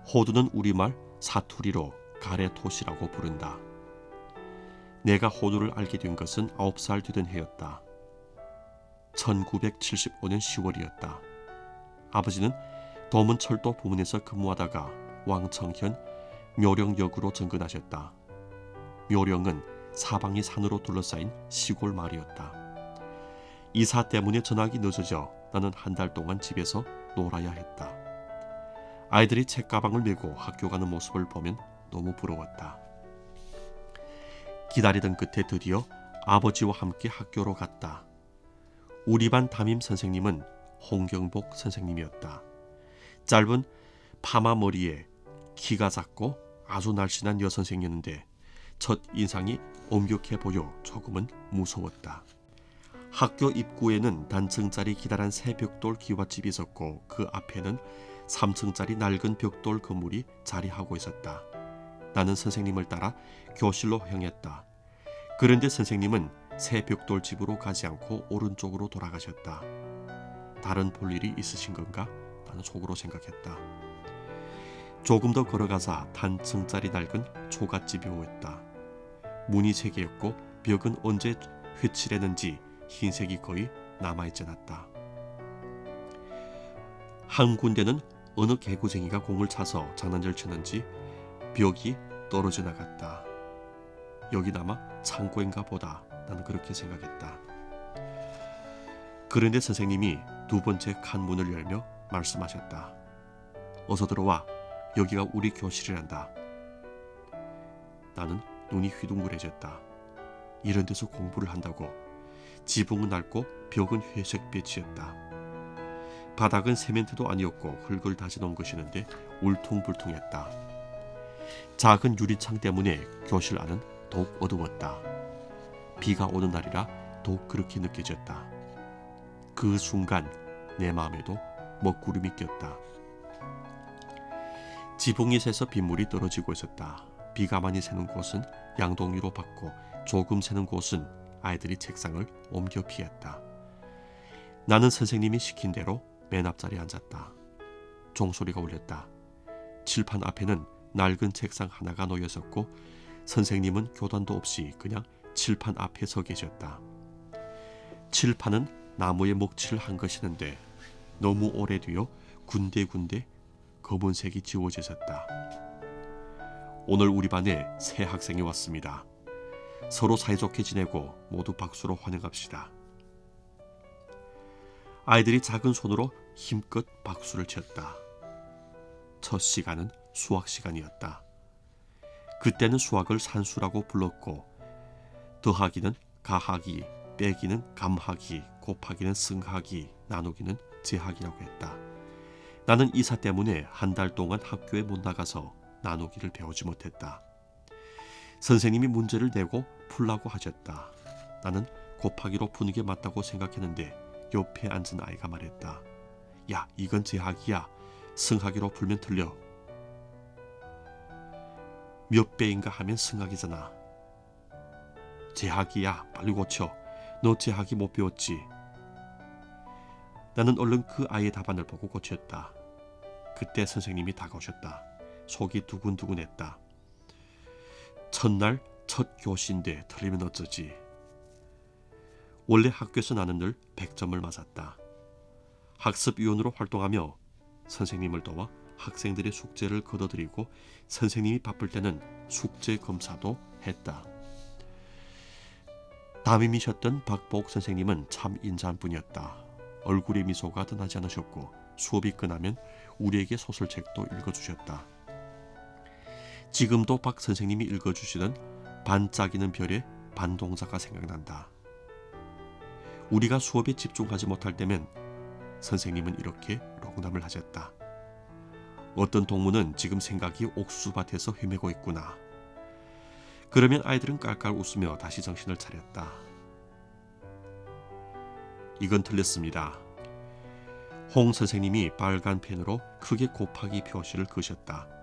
호두는 우리말 사투리로 가래토시라고 부른다. 내가 호두를 알게 된 것은 9살 되던 해였다. 1975년 10월이었다. 아버지는 도문철도 부문에서 근무하다가 왕청현 묘령역으로 전근하셨다. 묘령은 사방이 산으로 둘러싸인 시골 마을이었다. 이사 때문에 전학이 늦어져 나는 한 달 동안 집에서 놀아야 했다. 아이들이 책가방을 메고 학교 가는 모습을 보면 너무 부러웠다. 기다리던 끝에 드디어 아버지와 함께 학교로 갔다. 우리 반 담임 선생님은 홍경복 선생님이었다. 짧은 파마 머리에 키가 작고 아주 날씬한 여선생이었는데 첫 인상이 엄격해 보여 조금은 무서웠다. 학교 입구에는 단층짜리 기다란 새 벽돌 기와집이 있었고 그 앞에는 3층짜리 낡은 벽돌 건물이 자리하고 있었다. 나는 선생님을 따라 교실로 향했다. 그런데 선생님은 새 벽돌 집으로 가지 않고 오른쪽으로 돌아가셨다. 다른 볼 일이 있으신 건가? 나는 속으로 생각했다. 조금 더 걸어가자 단층짜리 낡은 초가집이 보였다. 문이 3개였고 벽은 언제 회칠했는지 흰색이 거의 남아있지 않았다. 한 군데는 어느 개구쟁이가 공을 차서 장난질 쳤는지 벽이 떨어져 나갔다. 여기나마 창고인가 보다. 나는 그렇게 생각했다. 그런데 선생님이 두 번째 칸 문을 열며 말씀하셨다. 어서 들어와. 여기가 우리 교실이란다. 나는 눈이 휘둥그레졌다. 이런 데서 공부를 한다고. 지붕은 낡고 벽은 회색 빛이었다. 바닥은 세멘트도 아니었고 흙을 다져놓은 것이었는데 울퉁불퉁했다. 작은 유리창 때문에 교실 안은 더욱 어두웠다. 비가 오는 날이라 더욱 그렇게 느껴졌다. 그 순간 내 마음에도 먹구름이 꼈다. 지붕이 새서 빗물이 떨어지고 있었다. 비가 많이 새는 곳은 양동이로 받고 조금 새는 곳은 아이들이 책상을 옮겨 피했다. 나는 선생님이 시킨 대로 맨 앞자리에 앉았다. 종소리가 울렸다. 칠판 앞에는 낡은 책상 하나가 놓여 있었고 선생님은 교단도 없이 그냥 칠판 앞에 서 계셨다. 칠판은 나무에 먹칠을 한 것이었는데 너무 오래되어 군데군데 검은색이 지워져 있었다. 오늘 우리 반에 새 학생이 왔습니다. 서로 사이좋게 지내고 모두 박수로 환영합시다. 아이들이 작은 손으로 힘껏 박수를 쳤다. 첫 시간은 수학 시간이었다. 그때는 수학을 산수라고 불렀고 더하기는 가하기, 빼기는 감하기, 곱하기는 승하기, 나누기는 제하기라고 했다. 나는 이사 때문에 한 달 동안 학교에 못 나가서 나누기를 배우지 못했다. 선생님이 문제를 내고 풀라고 하셨다. 나는 곱하기로 푸는 게 맞다고 생각했는데 옆에 앉은 아이가 말했다. 야, 이건 제하기야. 승하기로 풀면 틀려. 몇 배인가 하면 승하기잖아. 제하기야, 빨리 고쳐. 너 제하기 못 배웠지. 나는 얼른 그 아이의 답안을 보고 고쳤다. 그때 선생님이 다가오셨다. 속이 두근두근했다. 첫날 첫 교시인데 틀리면 어쩌지. 원래 학교에서 나는 늘 100점을 맞았다. 학습위원으로 활동하며 선생님을 도와 학생들의 숙제를 거둬들이고 선생님이 바쁠 때는 숙제 검사도 했다. 담임이셨던 박보옥 선생님은 참 인자한 분이었다. 얼굴에 미소가 드나지 않으셨고 수업이 끝나면 우리에게 소설책도 읽어주셨다. 지금도 박 선생님이 읽어주시던 반짝이는 별의 반동자가 생각난다. 우리가 수업에 집중하지 못할 때면 선생님은 이렇게 농담을 하셨다. 어떤 동무는 지금 생각이 옥수수밭에서 헤매고 있구나. 그러면 아이들은 깔깔 웃으며 다시 정신을 차렸다. 이건 틀렸습니다. 홍 선생님이 빨간 펜으로 크게 곱하기 표시를 그으셨다.